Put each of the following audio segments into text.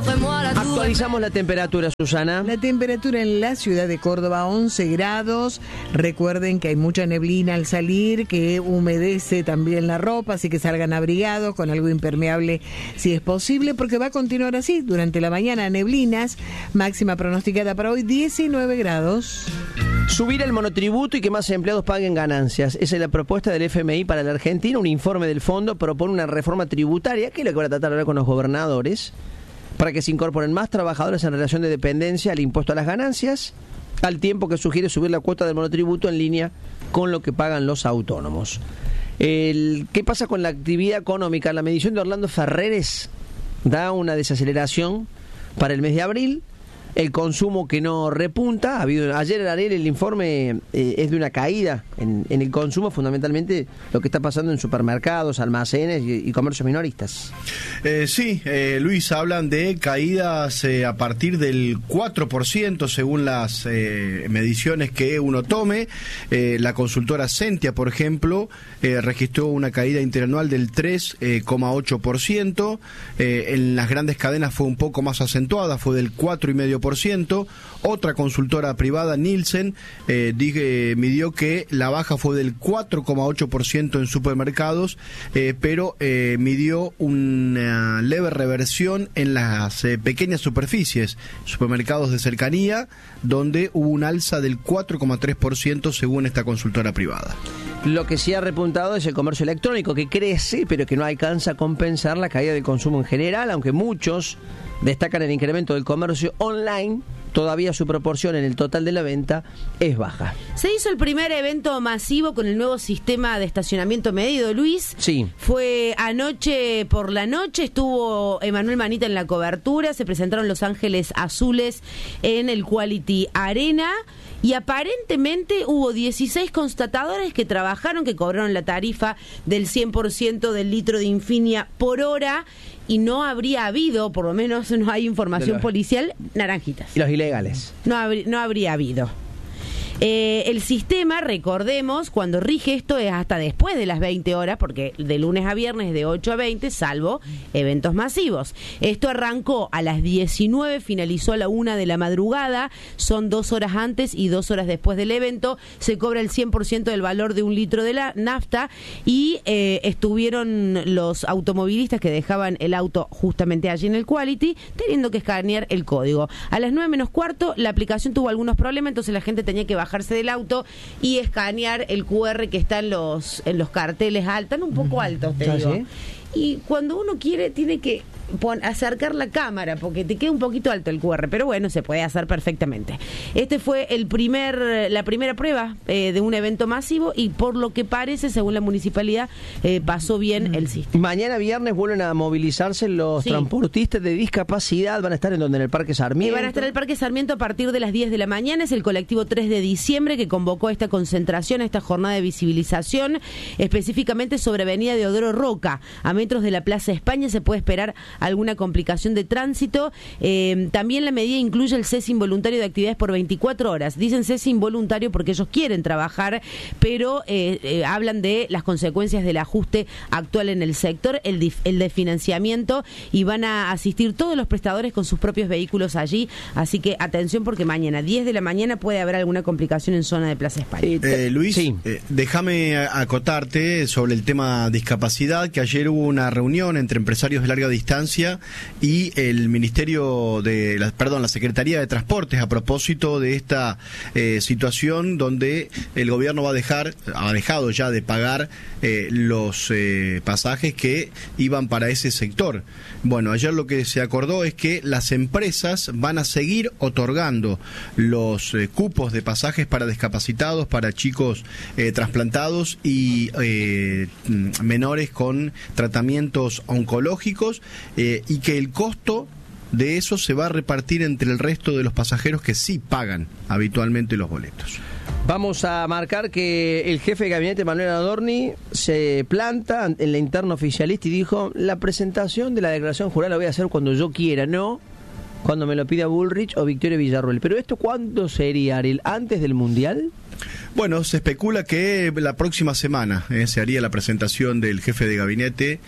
Actualizamos la temperatura, Susana. La temperatura en la ciudad de Córdoba, 11 grados. Recuerden que hay mucha neblina al salir, que humedece también la ropa, así que salgan abrigados con algo impermeable si es posible, porque va a continuar así durante la mañana. Neblinas, máxima pronosticada para hoy, 19 grados. Subir el monotributo y que más empleados paguen ganancias. Esa es la propuesta del FMI para la Argentina. Un informe del fondo propone una reforma tributaria, que es lo que van a tratar ahora con los gobernadores, para que se incorporen más trabajadores en relación de dependencia al impuesto a las ganancias, al tiempo que sugiere la cuota del monotributo en línea con lo que pagan los autónomos. ¿Qué pasa con la actividad económica? La medición de Orlando Ferreres da una desaceleración para el mes de abril. El consumo que no repunta. Ayer, Ariel, el informe es de una caída en el consumo, fundamentalmente lo que está pasando en supermercados, almacenes y comercios minoristas. Sí, Luis, hablan de caídas a partir del 4% según las mediciones que uno tome. La consultora Sentia, por ejemplo, registró una caída interanual del 3,8%. En las grandes cadenas fue un poco más acentuada, fue del 4,5%. Otra consultora privada, Nielsen, midió que la baja fue del 4,8% en supermercados, pero midió una leve reversión en las pequeñas superficies, supermercados de cercanía, donde hubo un alza del 4,3% según esta consultora privada. Lo que sí ha repuntado es el comercio electrónico, que crece, pero que no alcanza a compensar la caída del consumo en general, aunque muchos destacan el incremento del comercio online. Todavía su proporción en el total de la venta es baja. Se hizo el primer evento masivo con el nuevo sistema de estacionamiento medido, Luis. Sí. Fue anoche por la noche, estuvo Emanuel Manita en la cobertura, se presentaron Los Ángeles Azules en el Quality Arena y aparentemente hubo 16 constatadores que trabajaron, que cobraron la tarifa del 100% del litro de Infinia por hora. Y no habría habido, por lo menos no hay información policial, naranjitas. Y los ilegales. No habría habido. El sistema, recordemos, cuando rige esto es hasta después de las 20 horas, porque de lunes a viernes de 8 a 20, salvo eventos masivos. Esto arrancó a las 19, finalizó a la 1 de la madrugada, son 2 horas antes y 2 horas después del evento. Se cobra el 100% del valor de un litro de la nafta y estuvieron los automovilistas que dejaban el auto justamente allí en el Quality, teniendo que escanear el código. A las 9 menos cuarto, la aplicación tuvo algunos problemas, entonces la gente tenía que bajarse del auto y escanear el QR que está en los carteles altos, están un poco altos, te digo. ¿Sí? Y cuando uno quiere, tiene que acercar la cámara, porque te queda un poquito alto el QR, pero bueno, se puede hacer perfectamente. Este fue la primera prueba de un evento masivo y por lo que parece, según la municipalidad, pasó bien el sistema. Mañana viernes vuelven a movilizarse los transportistas de discapacidad. Van a estar en el Parque Sarmiento. Van a estar en el Parque Sarmiento a partir de las 10 de la mañana. Es el colectivo 3 de diciembre que convocó esta concentración, esta jornada de visibilización, específicamente sobre Avenida Deodoro Roca, a metros de la Plaza España. Se puede esperar alguna complicación de tránsito. También la medida incluye el cese involuntario de actividades por 24 horas. Dicen cese involuntario porque ellos quieren trabajar, pero hablan de las consecuencias del ajuste actual en el sector, el de financiamiento, y van a asistir todos los prestadores con sus propios vehículos allí. Así que atención, porque mañana, 10 de la mañana, puede haber alguna complicación en zona de Plaza España. Luis, sí. Déjame acotarte sobre el tema discapacidad, que ayer hubo una reunión entre empresarios de larga distancia y el Ministerio de la Secretaría de Transportes a propósito de esta situación donde el gobierno ha dejado ya de pagar los pasajes que iban para ese sector. Bueno, ayer lo que se acordó es que las empresas van a seguir otorgando los cupos de pasajes para discapacitados, para chicos trasplantados y menores con tratamientos oncológicos, y que el costo de eso se va a repartir entre el resto de los pasajeros que sí pagan habitualmente los boletos. Vamos a marcar que el jefe de gabinete, Manuel Adorni, se planta en la interna oficialista y dijo: la presentación de la declaración jurada la voy a hacer cuando yo quiera, no cuando me lo pida Bullrich o Victoria Villarruel. ¿Pero esto cuándo sería, Ariel? ¿Antes del Mundial? Bueno, se especula que la próxima semana se haría la presentación del jefe de gabinete,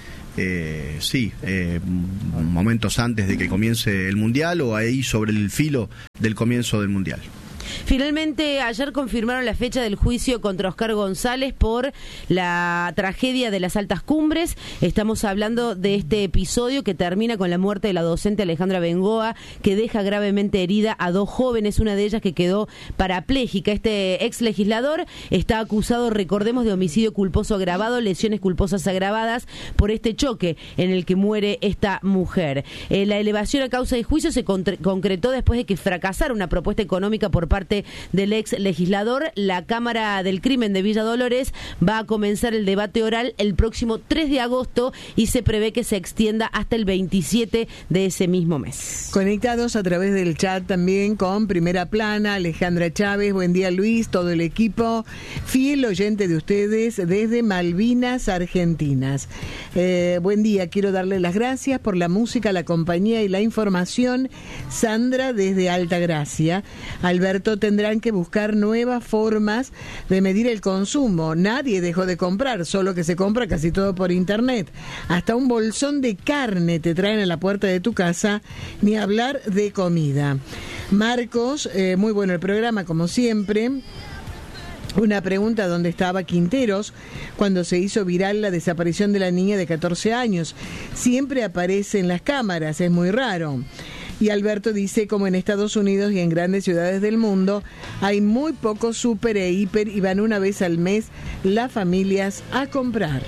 momentos antes de que comience el Mundial o ahí sobre el filo del comienzo del Mundial. Finalmente, ayer confirmaron la fecha del juicio contra Oscar González por la tragedia de las Altas Cumbres. Estamos hablando de este episodio que termina con la muerte de la docente Alejandra Bengoa, que deja gravemente herida a 2 jóvenes, una de ellas que quedó parapléjica. Este ex legislador está acusado, recordemos, de homicidio culposo agravado, lesiones culposas agravadas por este choque en el que muere esta mujer. La elevación a causa de juicio se concretó después de que fracasara una propuesta económica por parte del ex legislador. La Cámara del Crimen de Villa Dolores va a comenzar el debate oral el próximo 3 de agosto y se prevé que se extienda hasta el 27 de ese mismo mes. Conectados a través del chat también con Primera Plana, Alejandra Chávez, buen día Luis, todo el equipo, fiel oyente de ustedes desde Malvinas, Argentinas. Buen día, quiero darle las gracias por la música, la compañía y la información. Sandra desde Altagracia. Alberto, tendrán que buscar nuevas formas de medir el consumo. Nadie dejó de comprar, solo que se compra casi todo por internet. Hasta un bolsón de carne te traen a la puerta de tu casa, ni hablar de comida. Marcos, muy bueno el programa como siempre. Una pregunta: ¿dónde estaba Quinteros cuando se hizo viral la desaparición de la niña de 14 años? Siempre aparece en las cámaras, es muy raro. Y Alberto dice, como en Estados Unidos y en grandes ciudades del mundo, hay muy pocos súper e hiper y van una vez al mes las familias a comprar.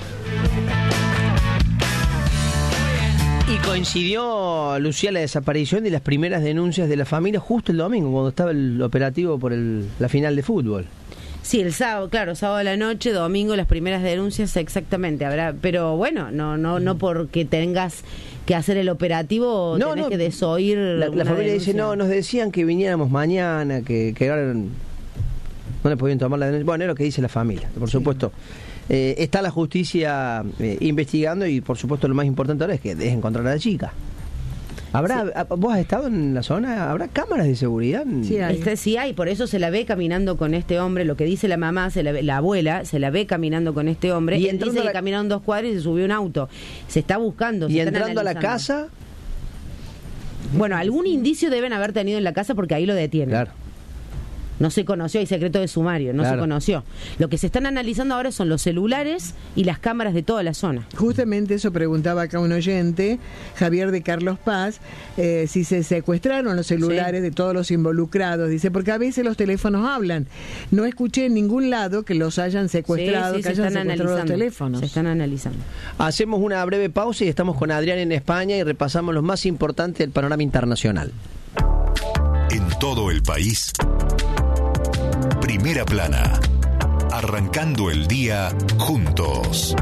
Y coincidió, Lucía, la desaparición y las primeras denuncias de la familia justo el domingo, cuando estaba el operativo por la final de fútbol. Sí, el sábado, claro, sábado a la noche, domingo las primeras denuncias, exactamente. Habrá, pero bueno, no porque tengas que hacer el operativo, tenés que desoír. La familia dice, nos decían que viniéramos mañana, que ahora no le podían tomar la denuncia. Bueno, es lo que dice la familia, por supuesto. Está la justicia investigando y por supuesto lo más importante ahora es que dejen encontrar a la chica. ¿Vos has estado en la zona? ¿Habrá cámaras de seguridad? Sí hay, por eso se la ve caminando con este hombre. Lo que dice la mamá, la abuela, se la ve caminando con este hombre. Y él dice que caminaron 2 cuadras y se subió un auto. Se está buscando. ¿Y entrando a la casa? Bueno, algún indicio deben haber tenido en la casa porque ahí lo detienen. Claro. No se conoció, hay secreto de sumario, se conoció. Lo que se están analizando ahora son los celulares y las cámaras de toda la zona. Justamente eso preguntaba acá un oyente, Javier de Carlos Paz, si se secuestraron los celulares de todos los involucrados. Dice, porque a veces los teléfonos hablan. No escuché en ningún lado que los hayan secuestrado, que hayan secuestrado los teléfonos. Se están analizando. Hacemos una breve pausa y estamos con Adrián en España y repasamos lo más importante del panorama internacional. En todo el país, Primera Plana, arrancando el día juntos.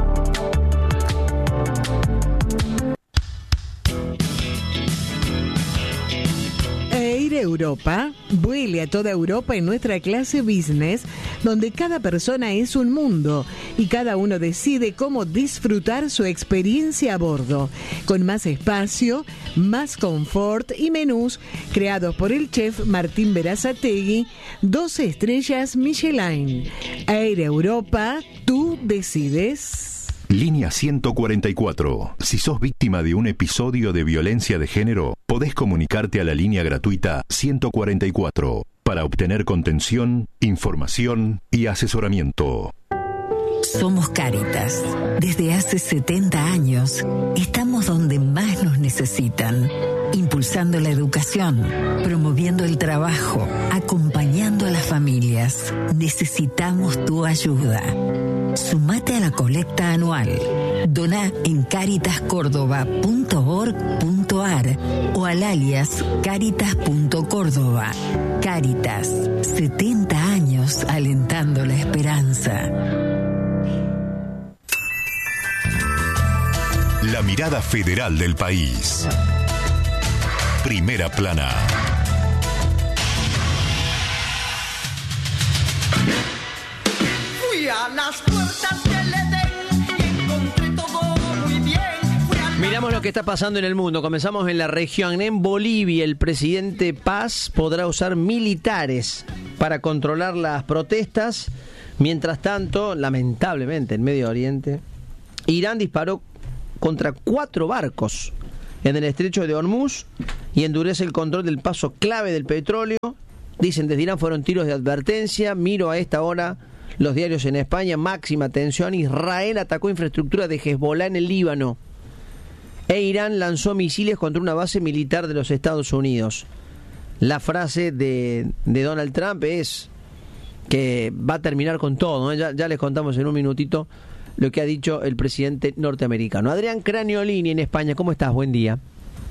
Air Europa vuele a toda Europa en nuestra clase business, donde cada persona es un mundo y cada uno decide cómo disfrutar su experiencia a bordo, con más espacio, más confort y menús creados por el chef Martín Berazategui, 12 estrellas Michelin. Air Europa, tú decides. Línea 144. Si sos víctima de un episodio de violencia de género, podés comunicarte a la línea gratuita 144 para obtener contención, información y asesoramiento. Somos Cáritas. Desde hace 70 años estamos donde más nos necesitan, impulsando la educación, promoviendo el trabajo, acompañando a las familias. Necesitamos tu ayuda. Sumate a la colecta anual. Doná en caritascórdoba.org.ar o al alias caritas.córdoba. Cáritas, 70 años alentando la esperanza. La mirada federal del país. Primera Plana. Fui a las puertas del Edén y encontré todo muy bien. Miramos lo que está pasando en el mundo. Comenzamos en la región. En Bolivia, el presidente Paz podrá usar militares para controlar las protestas Mientras tanto, lamentablemente, en Medio Oriente, Irán disparó contra 4 barcos en el estrecho de Hormuz y endurece el control del paso clave del petróleo. Dicen desde Irán fueron tiros de advertencia. Miro a esta hora los diarios en España, máxima tensión. Israel atacó infraestructura de Hezbollah en el Líbano. E Irán lanzó misiles contra una base militar de los Estados Unidos. La frase de Donald Trump es que va a terminar con todo, ¿eh? Ya les contamos en un minutito lo que ha dicho el presidente norteamericano. Adrián Craniolini en España, ¿cómo estás? Buen día.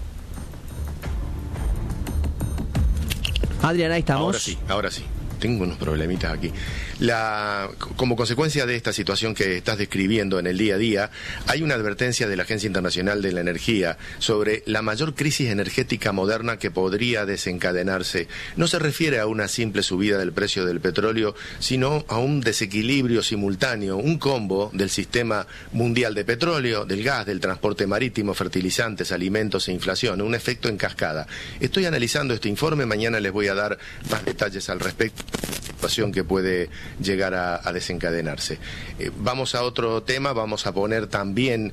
Adrián, ahí estamos. Ahora sí. Tengo unos problemitas aquí. Como consecuencia de esta situación que estás describiendo en el día a día, hay una advertencia de la Agencia Internacional de la Energía sobre la mayor crisis energética moderna que podría desencadenarse. No se refiere a una simple subida del precio del petróleo, sino a un desequilibrio simultáneo, un combo del sistema mundial de petróleo, del gas, del transporte marítimo, fertilizantes, alimentos e inflación, un efecto en cascada. Estoy analizando este informe, mañana les voy a dar más detalles al respecto. Situación que puede llegar a desencadenarse. Vamos a otro tema, vamos a poner también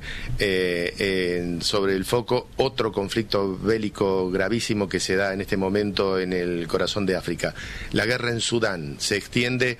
sobre el foco otro conflicto bélico gravísimo que se da en este momento en el corazón de África. La guerra en Sudán se extiende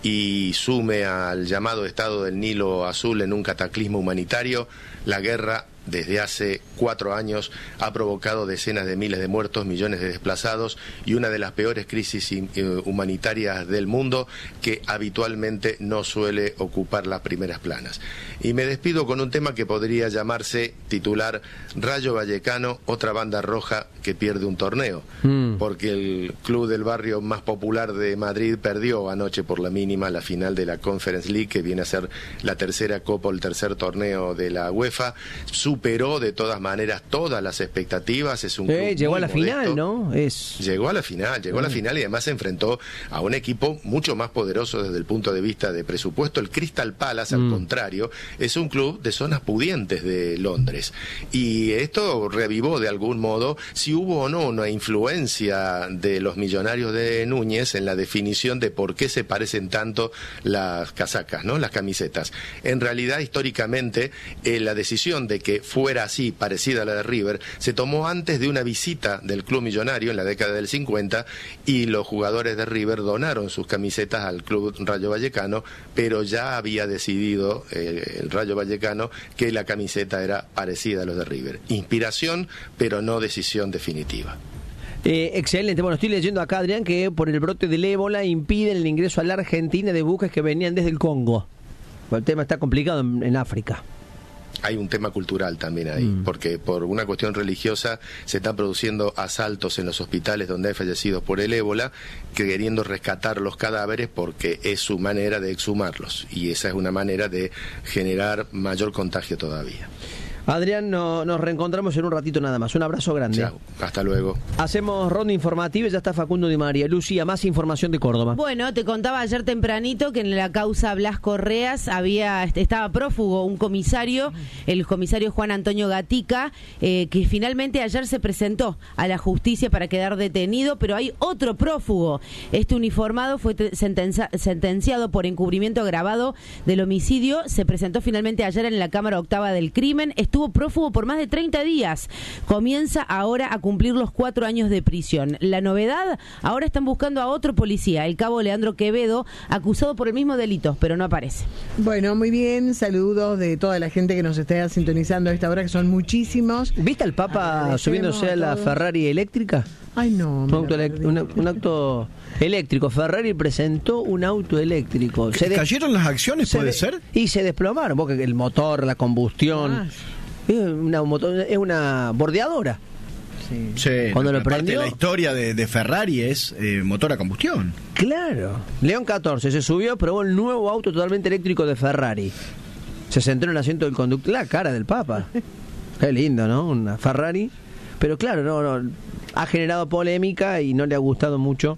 y sume al llamado Estado del Nilo Azul en un cataclismo humanitario. La guerra, desde hace 4 años, ha provocado decenas de miles de muertos, millones de desplazados y una de las peores crisis humanitarias del mundo, que habitualmente no suele ocupar las primeras planas. Y me despido con un tema que podría llamarse titular Rayo Vallecano, otra banda roja que pierde un torneo, porque el club del barrio más popular de Madrid perdió anoche por la mínima la final de la Conference League, que viene a ser la tercera copa o el tercer torneo de la UEFA. Superó de todas maneras todas las expectativas. Es un club llegó a la modesto. final, ¿no? Llegó a la final y además se enfrentó a un equipo mucho más poderoso desde el punto de vista de presupuesto. El Crystal Palace, al contrario, es un club de zonas pudientes de Londres. Y esto revivó de algún modo si hubo o no una influencia de los millonarios de Núñez en la definición de por qué se parecen tanto las casacas, ¿no? Las camisetas. En realidad, históricamente, la decisión de que fuera así, parecida a la de River, se tomó antes de una visita del club millonario en la década del 50, y los jugadores de River donaron sus camisetas al club Rayo Vallecano, pero ya había decidido el Rayo Vallecano que la camiseta era parecida a los de River. Inspiración, pero no decisión definitiva. Excelente. Bueno, estoy leyendo acá, Adrián, que por el brote del ébola impiden el ingreso a la Argentina de buques que venían desde el Congo. El tema está complicado en África. Hay un tema cultural también ahí, porque por una cuestión religiosa se están produciendo asaltos en los hospitales donde hay fallecidos por el ébola, queriendo rescatar los cadáveres porque es su manera de exhumarlos, y esa es una manera de generar mayor contagio todavía. Adrián, nos reencontramos en un ratito nada más. Un abrazo grande. Chao, hasta luego. Hacemos ronda informativa y ya está Facundo Di María. Lucía, más información de Córdoba. Bueno, te contaba ayer tempranito que en la causa Blas Correas estaba prófugo un comisario, el comisario Juan Antonio Gatica, que finalmente ayer se presentó a la justicia para quedar detenido, pero hay otro prófugo. Este uniformado fue sentenciado por encubrimiento agravado del homicidio. Se presentó finalmente ayer en la Cámara Octava del Crimen. Estuvo prófugo por más de 30 días. Comienza ahora a cumplir los 4 años de prisión. La novedad, ahora están buscando a otro policía, el cabo Leandro Quevedo, acusado por el mismo delito, pero no aparece. Bueno, muy bien, saludos de toda la gente que nos esté sintonizando a esta hora, que son muchísimos. ¿Viste al Papa subiéndose a la Ferrari eléctrica? Ay, no. Un auto eléctrico. Ferrari presentó un auto eléctrico. ¿Cayeron las acciones, puede ser? Y se desplomaron, porque el motor, la combustión... Es una bordeadora. Sí, cuando lo aparte prendió, la historia de Ferrari es motor a combustión. Claro. León 14 se subió, probó el nuevo auto totalmente eléctrico de Ferrari. Se sentó en el asiento del conductor. La cara del Papa. Qué lindo, ¿no? Una Ferrari. Pero claro, no ha generado polémica y no le ha gustado mucho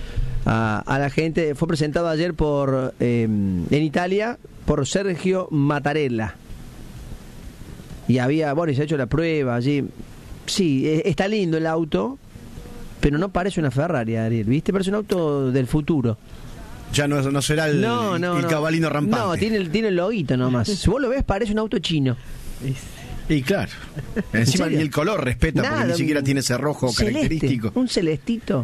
a la gente. Fue presentado ayer en Italia por Sergio Mattarella. Y y se ha hecho la prueba allí. Sí, está lindo el auto, pero no parece una Ferrari, Ariel, ¿viste? Parece un auto del futuro. Ya no será el cabalino rampante. No, tiene el loguito nomás. Si vos lo ves, parece un auto chino. Y claro, encima ni el color respeta, Nada, porque ni siquiera tiene ese rojo característico. Un celestito.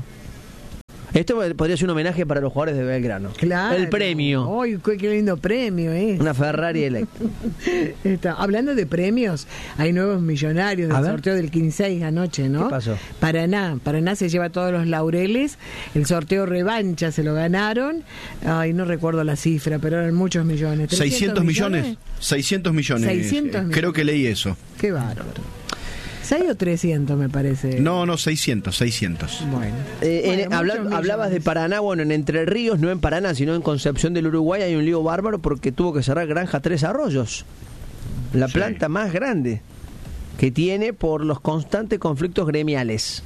Esto podría ser un homenaje para los jugadores de Belgrano. Claro. El premio. ¡Ay, qué lindo premio! Una Ferrari eléctrica. Hablando de premios, hay nuevos millonarios del sorteo del 15 anoche, ¿no? ¿Qué pasó? Paraná se lleva todos los laureles. El sorteo revancha se lo ganaron. Ay, no recuerdo la cifra, pero eran muchos millones. 600 millones. 600 millones. 600 millones. Creo que leí eso. Qué bárbaro. 6 o 300 me parece. No, 600. Bueno. Hablabas de Paraná, bueno, en Entre Ríos, no en Paraná, sino en Concepción del Uruguay hay un lío bárbaro porque tuvo que cerrar Granja Tres Arroyos, la planta más grande que tiene por los constantes conflictos gremiales.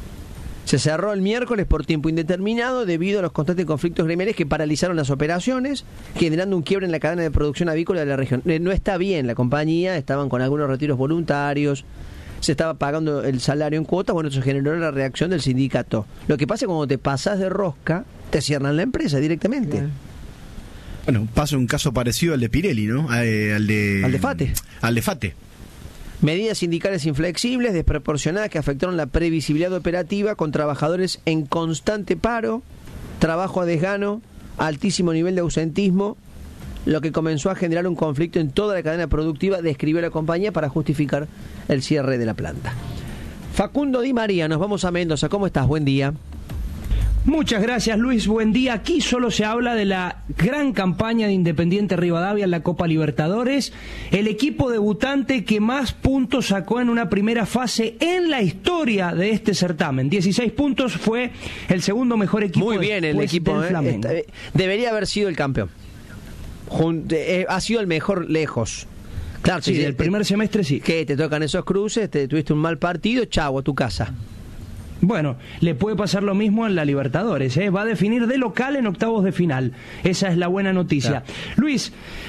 Se cerró el miércoles por tiempo indeterminado debido a los constantes conflictos gremiales que paralizaron las operaciones, generando un quiebre en la cadena de producción avícola de la región. No está bien la compañía, estaban con algunos retiros voluntarios, se estaba pagando el salario en cuotas, bueno, eso generó la reacción del sindicato. Lo que pasa es que cuando te pasas de rosca, te cierran la empresa directamente. Claro. Bueno, pasa un caso parecido al de Pirelli, ¿no? Al de Fate. Al de Fate. Medidas sindicales inflexibles, desproporcionadas, que afectaron la previsibilidad operativa con trabajadores en constante paro, trabajo a desgano, altísimo nivel de ausentismo, lo que comenzó a generar un conflicto en toda la cadena productiva, describió la compañía para justificar el cierre de la planta. Facundo Di María, nos vamos a Mendoza. ¿Cómo estás? Buen día. Muchas gracias, Luis. Buen día. Aquí solo se habla de la gran campaña de Independiente Rivadavia en la Copa Libertadores. El equipo debutante que más puntos sacó en una primera fase en la historia de este certamen. 16 puntos, fue el segundo mejor equipo. Muy bien el equipo. Debería haber sido el campeón. Ha sido el mejor lejos. Claro, sí, del primer semestre sí. Que te tocan esos cruces, tuviste un mal partido, chau, a tu casa. Bueno, le puede pasar lo mismo en la Libertadores, ¿eh? Va a definir de local en octavos de final. Esa es la buena noticia. Claro. Luis,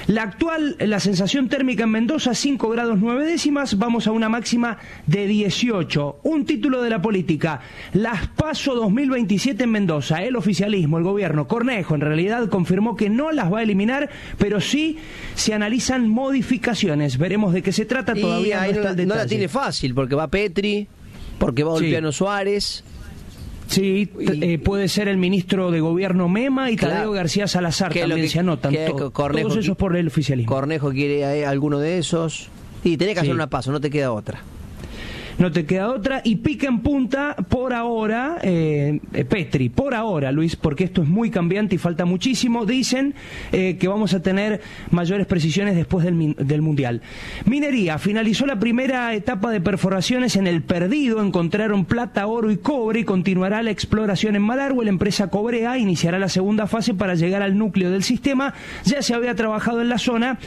la sensación térmica en Mendoza, 5 grados 9 décimas, vamos a una máxima de 18. Un título de la política, las PASO 2027 en Mendoza. El oficialismo, el gobierno, Cornejo, en realidad confirmó que no las va a eliminar, pero sí se analizan modificaciones. Veremos de qué se trata, todavía no está el detalle. No la tiene fácil, porque va Petri, porque va Olpiano Suárez. Sí, puede ser el ministro de Gobierno Mema y Tadeo García Salazar también se anotan. Todos esos por el oficialismo. Cornejo quiere alguno de esos. Y tenés que hacer una PASO, no te queda otra. No te queda otra, y pica en punta por ahora, Petri, por ahora, Luis, porque esto es muy cambiante y falta muchísimo. Dicen que vamos a tener mayores precisiones después del Mundial. Minería, finalizó la primera etapa de perforaciones en El Perdido, encontraron plata, oro y cobre, y continuará la exploración en Malargüe. La empresa Cobrea iniciará la segunda fase para llegar al núcleo del sistema. Ya se había trabajado en la zona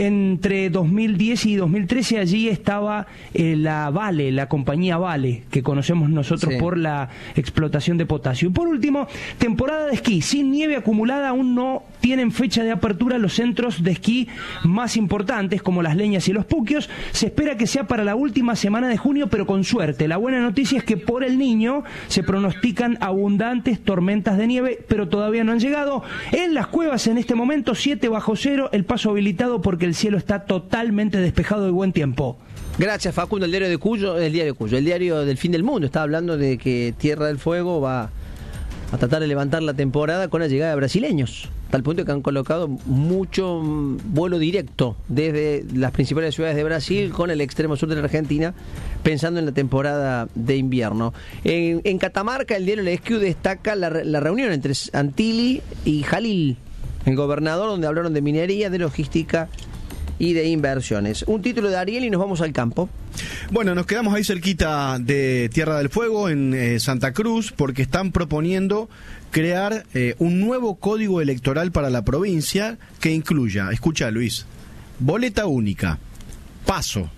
entre 2010 y 2013, allí estaba la Vale, la compañía Vale, que conocemos nosotros por la explotación de potasio. Y por último, temporada de esquí. Sin nieve acumulada, aún no tienen fecha de apertura los centros de esquí más importantes, como Las Leñas y Los Puquios. Se espera que sea para la última semana de junio, pero con suerte. La buena noticia es que por el Niño se pronostican abundantes tormentas de nieve, pero todavía no han llegado. En las cuevas, en este momento, 7 bajo cero, el paso habilitado porque el cielo está totalmente despejado de buen tiempo. Gracias, Facundo. El diario Cuyo, el diario del fin del mundo, está hablando de que Tierra del Fuego va a tratar de levantar la temporada con la llegada de brasileños, tal punto que han colocado mucho vuelo directo desde las principales ciudades de Brasil con el extremo sur de la Argentina, pensando en la temporada de invierno. En Catamarca, el diario El Esquiu destaca la reunión entre Antilli y Jalil, el gobernador, donde hablaron de minería, de logística y de inversiones. Un título de Ariel y nos vamos al campo. Bueno, nos quedamos ahí cerquita de Tierra del Fuego, en Santa Cruz, porque están proponiendo crear un nuevo código electoral para la provincia que incluya, escucha Luis, boleta única, paso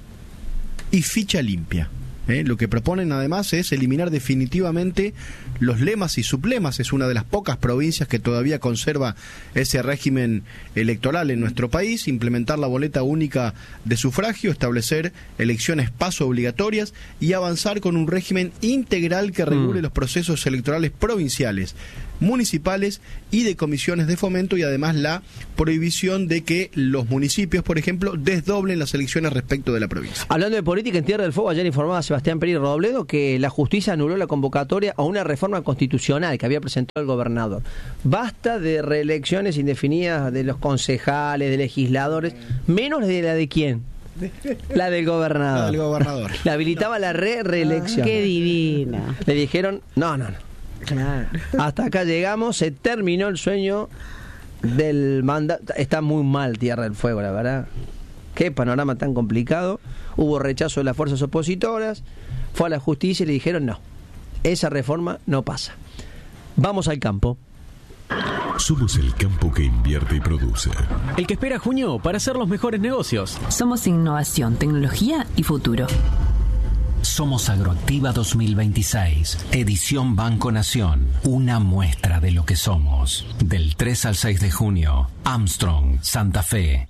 y ficha limpia. Lo que proponen además es eliminar definitivamente los lemas y sublemas. Es una de las pocas provincias que todavía conserva ese régimen electoral en nuestro país. Implementar la boleta única de sufragio, establecer elecciones paso obligatorias y avanzar con un régimen integral que regule los procesos electorales provinciales. municipales y de comisiones de fomento, y además la prohibición de que los municipios, por ejemplo, desdoblen las elecciones respecto de la provincia. Hablando de política en Tierra del Fuego, ayer informaba Sebastián Pérez Robledo que la justicia anuló la convocatoria a una reforma constitucional que había presentado el gobernador. Basta de reelecciones indefinidas de los concejales, de legisladores, menos de la de quién. La del gobernador. La del gobernador. Le habilitaba la reelección. Qué divina. Le dijeron, no. Claro. Hasta acá llegamos, se terminó el sueño del mandato. Está muy mal Tierra del Fuego, la verdad. Qué panorama tan complicado. Hubo rechazo de las fuerzas opositoras, fue a la justicia y le dijeron no, esa reforma no pasa. Vamos al campo. Somos el campo que invierte y produce. El que espera junio para hacer los mejores negocios. Somos innovación, tecnología y futuro. Somos Agroactiva 2026, edición Banco Nación. Una muestra de lo que somos. Del 3 al 6 de junio, Armstrong, Santa Fe.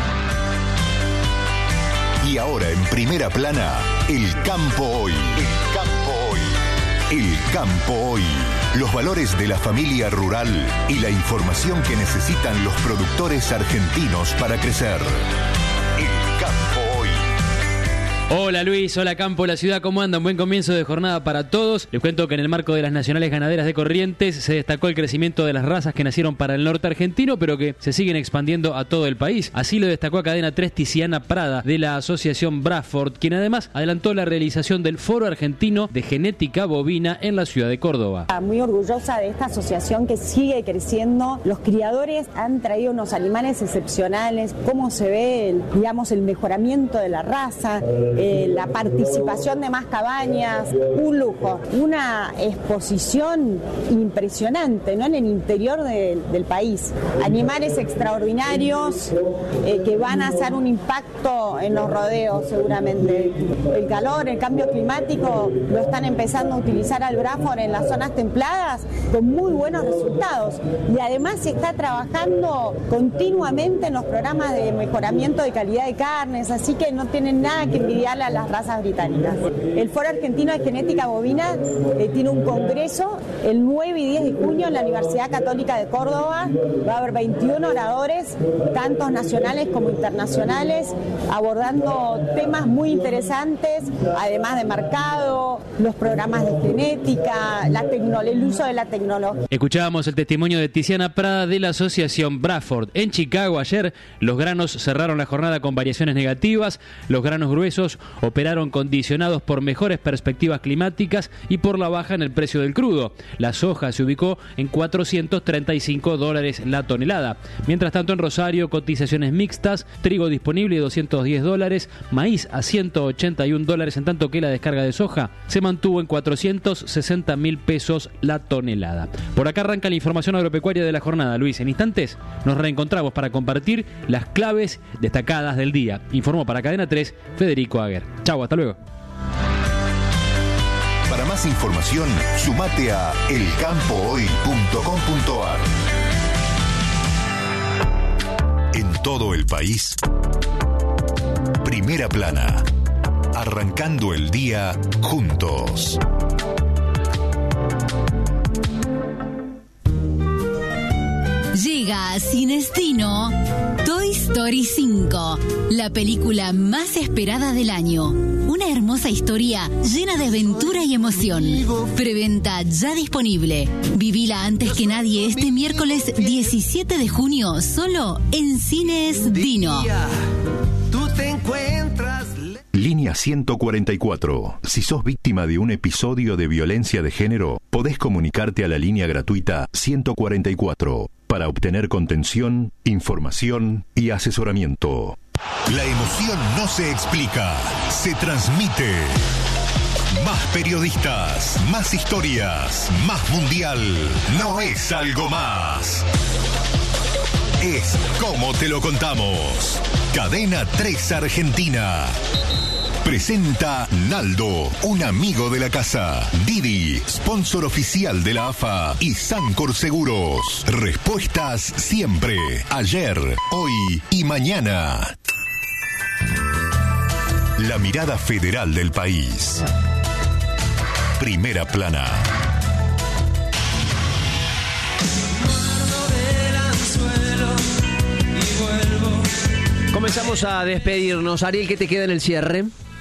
Y ahora en primera plana, el campo hoy. El campo hoy. El campo hoy. Los valores de la familia rural y la información que necesitan los productores argentinos para crecer. El campo hoy. Hola Luis, hola campo, la ciudad, ¿cómo andan? Buen comienzo de jornada para todos. Les cuento que en el marco de las Nacionales Ganaderas de Corrientes se destacó el crecimiento de las razas que nacieron para el norte argentino, pero que se siguen expandiendo a todo el país. Así lo destacó a Cadena 3 Tiziana Prada, de la Asociación Bradford, quien además adelantó la realización del Foro Argentino de Genética Bovina en la ciudad de Córdoba. Muy orgullosa de esta asociación que sigue creciendo. Los criadores han traído unos animales excepcionales. Cómo se ve, el mejoramiento de la raza. La participación de más cabañas, un lujo, una exposición impresionante, ¿no? En el interior del país. Animales extraordinarios que van a hacer un impacto en los rodeos seguramente. El calor, el cambio climático lo están empezando a utilizar al Bradford en las zonas templadas con muy buenos resultados. Y además se está trabajando continuamente en los programas de mejoramiento de calidad de carnes, así que no tienen nada que envidiarle a las razas británicas. El Foro Argentino de Genética Bovina tiene un congreso el 9 y 10 de junio en la Universidad Católica de Córdoba. Va a haber 21 oradores, tanto nacionales como internacionales, abordando temas muy interesantes, además de mercado, los programas de genética, el uso de la tecnología. Escuchábamos el testimonio de Tiziana Prada de la Asociación Bradford. En Chicago ayer los granos cerraron la jornada con variaciones negativas. Los granos gruesos operaron condicionados por mejores perspectivas climáticas y por la baja en el precio del crudo. La soja se ubicó en $435 la tonelada. Mientras tanto, en Rosario, cotizaciones mixtas, trigo disponible $210, maíz a $181, en tanto que la descarga de soja se mantuvo en 460.000 pesos la tonelada. Por acá arranca la información agropecuaria de la jornada. Luis, en instantes nos reencontramos para compartir las claves destacadas del día. Informó para Cadena 3 Federico Aguer. Chau, hasta luego. Para más información, sumate a elcampohoy.com.ar. En todo el país, primera plana. Arrancando el día juntos. Llega a Cinestino Toy Story 5, la película más esperada del año. Una hermosa historia llena de aventura y emoción. Preventa ya disponible. Vivila antes que nadie este miércoles 17 de junio, solo en Cines Dino. Tú te encuentras... Línea 144. Si sos víctima de un episodio de violencia de género, podés comunicarte a la línea gratuita 144 para obtener contención, información y asesoramiento. La emoción no se explica, se transmite. Más periodistas, más historias, más mundial. No es algo más. Es como te lo contamos. Cadena 3 Argentina. Presenta Naldo, un amigo de la casa. Didi, sponsor oficial de la AFA y Sancor Seguros. Respuestas siempre, ayer, hoy y mañana. La mirada federal del país. Primera plana. Comenzamos a despedirnos. Ariel, ¿qué te queda en el cierre?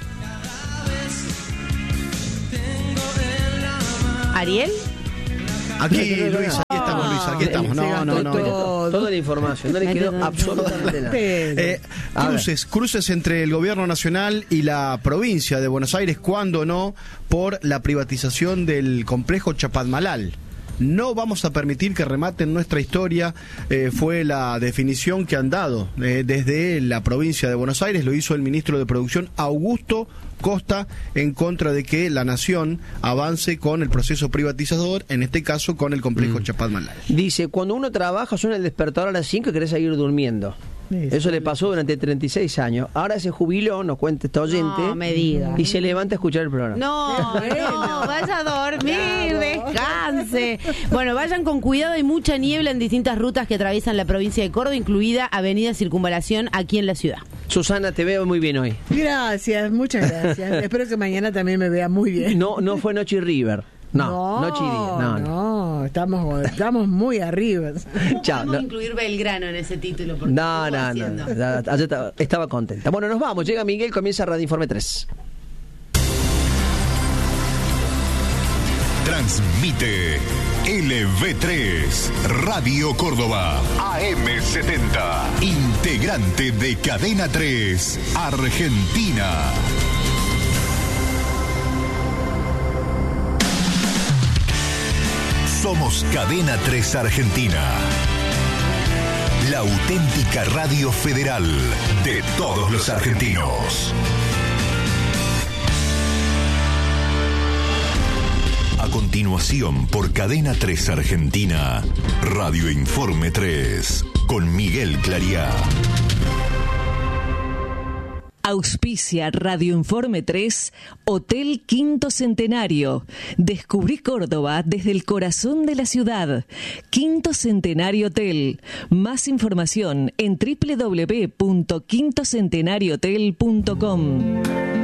¿Ariel? Aquí, Luis, aquí estamos, Luis, aquí estamos. No. Toda la información, no le quedó absolutamente nada. Cruces entre el gobierno nacional y la provincia de Buenos Aires, cuando no, por la privatización del complejo Chapadmalal. No vamos a permitir que rematen nuestra historia, fue la definición que han dado desde la provincia de Buenos Aires. Lo hizo el ministro de Producción, Augusto Costa, en contra de que la nación avance con el proceso privatizador, en este caso con el complejo Chapadmalal. Dice, cuando uno trabaja suena el despertador a las 5 y querés seguir durmiendo. Eso le pasó durante 36 años. Ahora se jubiló, nos cuenta este oyente. No me diga. Y se levanta a escuchar el programa. No, vaya a dormir, descanse. Bueno, vayan con cuidado, hay mucha niebla en distintas rutas que atraviesan la provincia de Córdoba, incluida Avenida Circunvalación aquí en la ciudad. Susana, te veo muy bien hoy. Gracias, muchas gracias. Espero que mañana también me vea muy bien. No fue Noche y River. Noche y día. No, estamos muy arriba. Chao. Vamos a incluir Belgrano en ese título. Porque estaba contenta. Bueno, nos vamos. Llega Miguel, comienza Radio Informe 3. Transmite LV3, Radio Córdoba, AM70, integrante de Cadena 3, Argentina. Somos Cadena 3 Argentina, la auténtica radio federal de todos los argentinos. A continuación, por Cadena 3 Argentina, Radio Informe 3, con Miguel Clariá. Auspicia Radio Informe 3, Hotel Quinto Centenario. Descubrí Córdoba desde el corazón de la ciudad. Quinto Centenario Hotel. Más información en www.quintocentenariohotel.com.